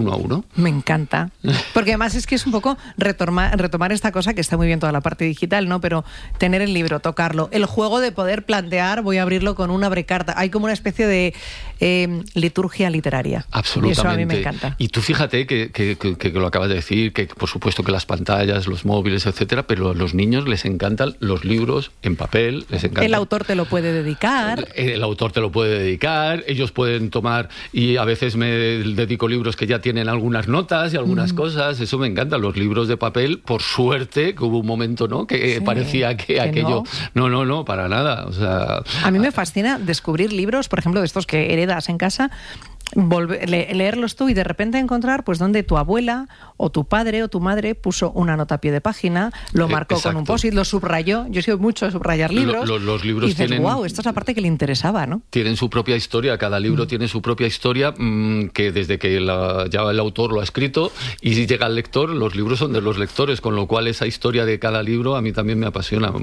uno a uno. Me encanta. Porque además es que es un poco retomar esta cosa que está muy bien toda la parte digital, ¿no? Pero tener el libro, tocarlo, el juego de poder plantear, voy a abrirlo con un abrecarta. Hay como una especie de liturgia literaria. Absolutamente. Y eso a mí me encanta. Y tú fíjate que lo acabas de decir, que por supuesto que las pantallas, los móviles, etcétera, pero a los niños les encantan los libros en papel, les encanta. El autor te lo puede dedicar. El autor te lo puede dedicar, ellos pueden tomar, y a veces me dedico libros que ya tienen algunas notas y algunas cosas, eso me encanta. Los libros de papel, por suerte, que hubo un momento, ¿no?, que parecía que aquello... No, para nada. O sea, a mí me fascina descubrir libros, por ejemplo, de estos que heredas en casa, leerlos tú y de repente encontrar pues donde tu abuela o tu padre o tu madre puso una nota a pie de página, lo marcó con un post-it, lo subrayó. Yo soy mucho de subrayar libros. Los libros y dices, tienen... wow, esto es la parte que le interesaba, ¿no? Tienen su propia historia, cada libro tiene su propia historia, que desde que ya el autor lo ha escrito y si llega al lector, los libros son de los lectores, con lo cual esa historia de cada libro a mí también me apasiona.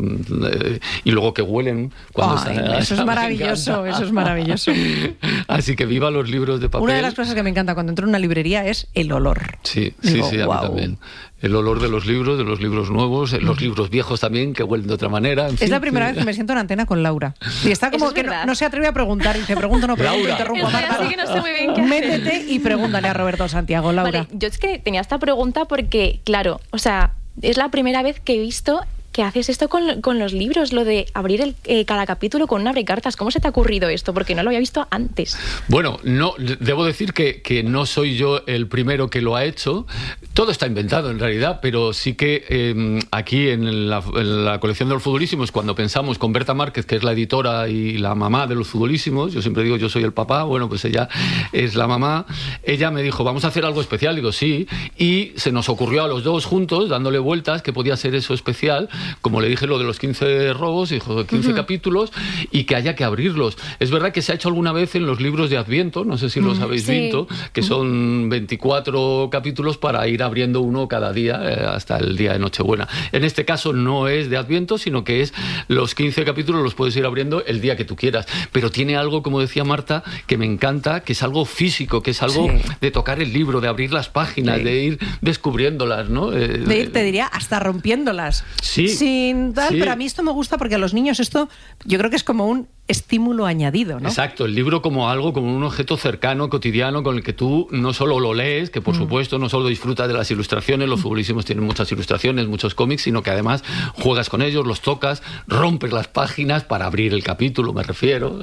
Y luego que huelen cuando eso es maravilloso, eso es maravilloso. Así que viva los libros de papel. Una de las cosas que me encanta cuando entro en una librería es el olor. Sí, a mí también. El olor de los libros nuevos, los libros viejos también, que huelen de otra manera. En fin, es la primera vez que me siento en antena con Laura. Y está como que no se atreve a preguntar. Y dice, pregunto, no pregunto, interrumpo. Así que no sé muy bien qué Métete y pregúntale a Roberto Santiago, Laura. Vale, yo es que tenía esta pregunta porque, claro, o sea, es la primera vez que he visto que haces esto con los libros, lo de abrir cada capítulo con un abrecartas. ¿Cómo se te ha ocurrido esto? Porque no lo había visto antes. Bueno, no, debo decir que no soy yo el primero que lo ha hecho. Todo está inventado en realidad, pero sí que aquí en la colección de los futbolísimos, cuando pensamos con Berta Márquez, que es la editora y la mamá de los futbolísimos, yo siempre digo yo soy el papá, bueno, pues ella es la mamá, ella me dijo, vamos a hacer algo especial, digo sí, y se nos ocurrió a los dos juntos, dándole vueltas, que podía ser eso especial, como le dije lo de los 15 robos, dijo 15 capítulos, y que haya que abrirlos. Es verdad que se ha hecho alguna vez en los libros de Adviento, no sé si los habéis visto, que son 24 capítulos para ir abriendo uno cada día hasta el día de Nochebuena. En este caso no es de Adviento, sino que es los 15 capítulos los puedes ir abriendo el día que tú quieras. Pero tiene algo, como decía Marta, que me encanta, que es algo físico, que es algo de tocar el libro, de abrir las páginas, de ir descubriéndolas, ¿no? De ir, te diría, hasta rompiéndolas. Sí. Sin tal, pero a mí esto me gusta porque a los niños esto yo creo que es como un estímulo añadido, ¿no? Exacto, el libro como algo, como un objeto cercano, cotidiano, con el que tú no solo lo lees, que por supuesto no solo disfrutas de las ilustraciones, los futbolísimos tienen muchas ilustraciones, muchos cómics, sino que además juegas con ellos, los tocas, rompes las páginas para abrir el capítulo, me refiero.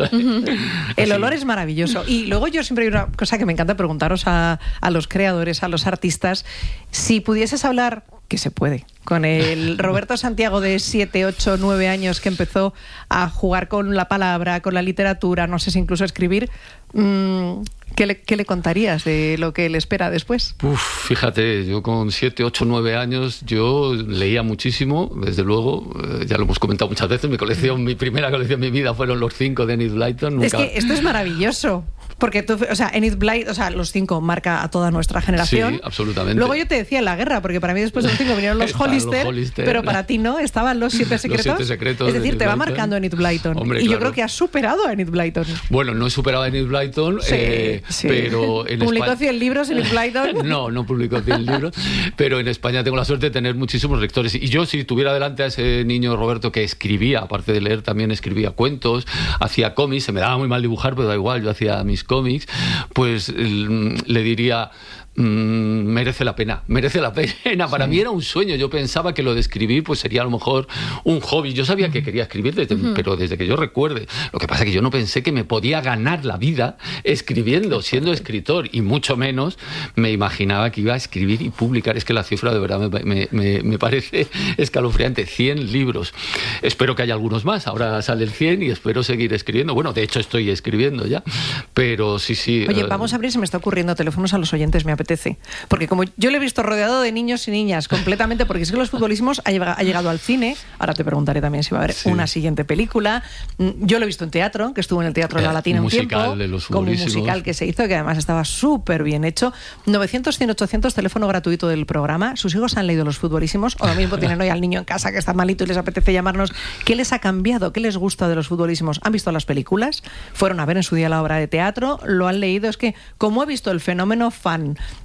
El olor es maravilloso. Y luego yo siempre hay una cosa que me encanta preguntaros a los creadores, a los artistas, si pudieses hablar, que se puede, con el Roberto Santiago de 7, 8, 9 años que empezó a jugar con la palabra, con la literatura, no sé si incluso escribir, ¿qué le contarías de lo que le espera después? Fíjate, yo con 7, 8, 9 años yo leía muchísimo, desde luego, ya lo hemos comentado muchas veces, mi primera colección de mi vida fueron los 5 de Enid Blyton. Es que esto es maravilloso. Porque tú, o sea, Enid Blyton, o sea, los 5 marca a toda nuestra generación. Sí, absolutamente. Luego yo te decía la guerra, porque para mí después de los 5 vinieron los Hollister, pero para ti no, estaban los 7 secretos. Los 7 secretos. Es decir, te va marcando Enid Blyton. Hombre, y yo creo que has superado a Enid Blyton. Bueno, no he superado a Enid Blyton, pero en ¿Publicó España... 100 libros Enid Blyton? No publicó 100 libros, pero en España tengo la suerte de tener muchísimos lectores. Y yo, si tuviera delante a ese niño Roberto que escribía, aparte de leer, también escribía cuentos, hacía cómics, se me daba muy mal dibujar, pero da igual, yo hacía mis cómics, pues le diría... merece la pena. Para mí era un sueño. Yo pensaba que lo de escribir pues sería a lo mejor un hobby. Yo sabía que quería escribir, pero desde que yo recuerde. Lo que pasa es que yo no pensé que me podía ganar la vida escribiendo, siendo escritor, y mucho menos me imaginaba que iba a escribir y publicar. Es que la cifra de verdad me parece escalofriante. 100 libros. Espero que haya algunos más. Ahora sale el 100 y espero seguir escribiendo. Bueno, de hecho estoy escribiendo ya. Pero sí. Oye, vamos a abrir, se me está ocurriendo teléfonos a los oyentes, me apetece. Porque como yo le he visto rodeado de niños y niñas completamente, porque es que los futbolísimos ha llegado al cine, ahora te preguntaré también si va a haber una siguiente película. Yo lo he visto en teatro, que estuvo en el Teatro La Latina un tiempo, de los como un musical que se hizo, que además estaba súper bien hecho. 900, 100, 800, teléfono gratuito del programa. Sus hijos han leído los futbolísimos, o lo mismo tienen hoy al niño en casa que está malito y les apetece llamarnos. ¿Qué les ha cambiado? ¿Qué les gusta de los futbolísimos? ¿Han visto las películas? ¿Fueron a ver en su día la obra de teatro? ¿Lo han leído? Es que, como he visto el fenómeno fan